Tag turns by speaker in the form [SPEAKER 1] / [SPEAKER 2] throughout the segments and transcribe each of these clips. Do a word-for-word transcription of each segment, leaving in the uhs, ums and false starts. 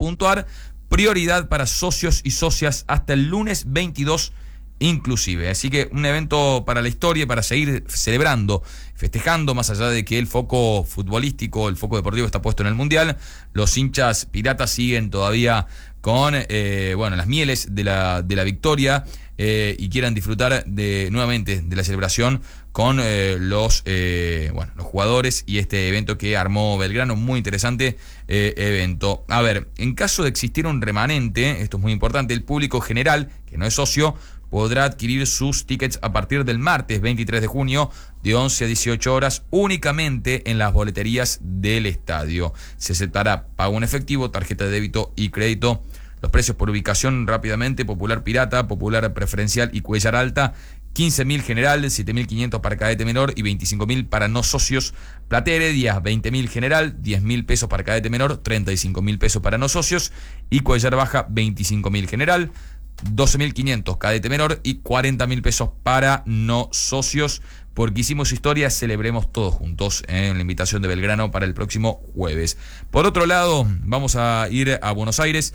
[SPEAKER 1] punto a r. Prioridad para socios y socias hasta el lunes veintidós inclusive. Así que un evento para la historia, para seguir celebrando, festejando, más allá de que el foco futbolístico, el foco deportivo está puesto en el Mundial. Los hinchas piratas siguen todavía con eh, bueno, las mieles de la, de la victoria eh, y quieran disfrutar de nuevamente de la celebración con eh, los eh, bueno, los jugadores y este evento que armó Belgrano, muy interesante eh, evento. A ver, en caso de existir un remanente, esto es muy importante, el público general, que no es socio, podrá adquirir sus tickets a partir del martes veintitrés de junio de once a dieciocho horas únicamente en las boleterías del estadio. Se aceptará pago en efectivo, tarjeta de débito y crédito. Los precios por ubicación rápidamente: Popular Pirata, Popular Preferencial y Cuellar Alta, quince mil general, siete mil quinientos para cadete menor y veinticinco mil para no socios. Platea Heredia, veinte mil general, diez mil pesos para cadete menor, treinta y cinco mil pesos para no socios. Y Cuellar Baja, veinticinco mil general, doce mil quinientos cadete menor y cuarenta mil pesos para no socios. Porque hicimos historia, celebremos todos juntos eh, en la invitación de Belgrano para el próximo jueves. Por otro lado, vamos a ir a Buenos Aires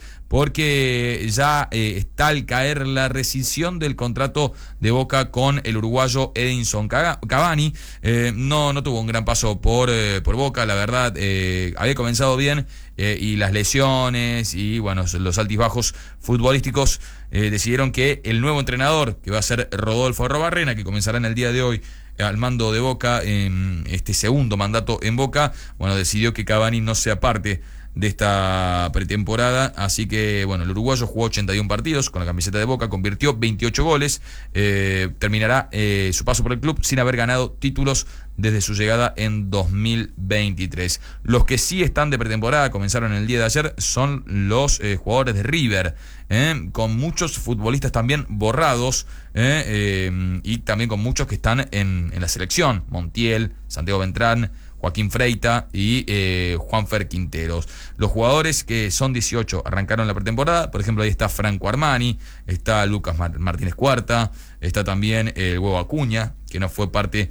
[SPEAKER 1] porque ya eh, está al caer la rescisión del contrato de Boca con el uruguayo Edinson Cavani. Eh, no, no tuvo un gran paso por, eh, por Boca, la verdad. Eh, había comenzado bien eh, y las lesiones y bueno, los altibajos futbolísticos eh, decidieron que el nuevo entrenador, que va a ser Rodolfo Arrobarrena, que comenzará en el día de hoy al mando de Boca, en este segundo mandato en Boca, bueno, decidió que Cavani no sea parte de esta pretemporada, así que bueno, el uruguayo jugó ochenta y uno partidos con la camiseta de Boca, convirtió veintiocho goles, eh, terminará eh, su paso por el club sin haber ganado títulos desde su llegada en dos mil veintitrés. Los que sí están de pretemporada, comenzaron el día de ayer, son los eh, jugadores de River, eh, con muchos futbolistas también borrados, eh, eh, y también con muchos que están en, en la selección: Montiel, Santiago Beltrán, Joaquín Freita y eh, Juanfer Quinteros. Los jugadores que son dieciocho arrancaron la pretemporada. Por ejemplo, ahí está Franco Armani, está Lucas Martínez Cuarta, está también el Huevo Acuña, que no fue parte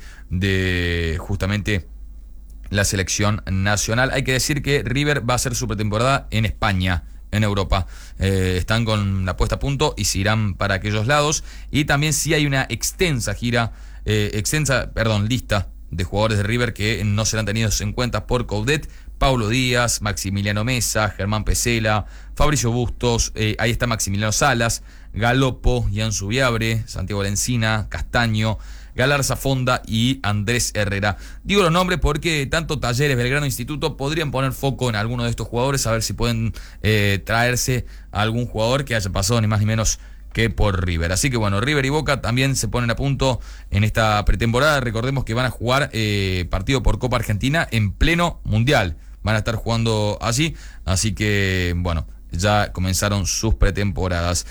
[SPEAKER 1] de justamente la selección nacional. Hay que decir que River va a hacer su pretemporada en España, en Europa. Eh, están con la puesta a punto y se irán para aquellos lados. Y también sí hay una extensa gira, eh, extensa, perdón, lista de jugadores de River que no serán tenidos en cuenta por Coudet: Paulo Díaz, Maximiliano Mesa, Germán Pesela, Fabricio Bustos, eh, ahí está Maximiliano Salas, Galopo, Ian Subiabre, Santiago Lencina, Castaño, Galarza Fonda y Andrés Herrera. Digo los nombres porque tanto Talleres, Belgrano, Instituto podrían poner foco en alguno de estos jugadores, a ver si pueden eh, traerse a algún jugador que haya pasado ni más ni menos que por River. Así que bueno, River y Boca también se ponen a punto en esta pretemporada. Recordemos que van a jugar eh, partido por Copa Argentina en pleno Mundial. Van a estar jugando allí, así que bueno, ya comenzaron sus pretemporadas.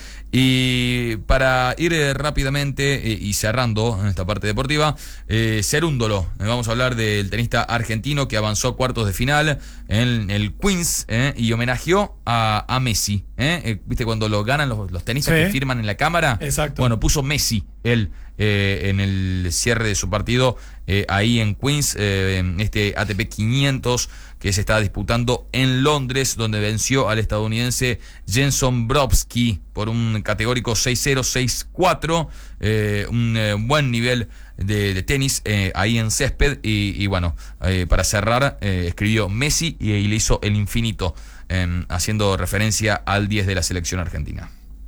[SPEAKER 1] Y para ir eh, rápidamente eh, y cerrando en esta parte deportiva, eh, Cerúndolo, eh, vamos a hablar del tenista argentino que avanzó a cuartos de final en el Queens eh, y homenajeó a, a Messi. Eh. Eh, ¿Viste cuando lo ganan los, los tenistas sí, que firman en la cámara?
[SPEAKER 2] Exacto.
[SPEAKER 1] Bueno, puso Messi él eh, en el cierre de su partido eh, ahí en Queens, eh, en este A T P quinientos que se está disputando en Londres, donde venció al estadounidense Jenson Brobsky por un categórico seis cero, seis cuatro, eh, un eh, buen nivel de, de tenis eh, ahí en césped. Y, y bueno, eh, para cerrar, eh, escribió Messi y, y le hizo el infinito, eh, haciendo referencia al diez de la selección argentina.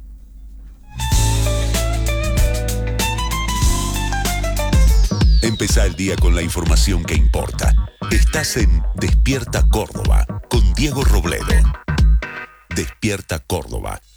[SPEAKER 3] Empezá el día con la información que importa. Estás en Despierta Córdoba con Diego Robledo. Despierta Córdoba.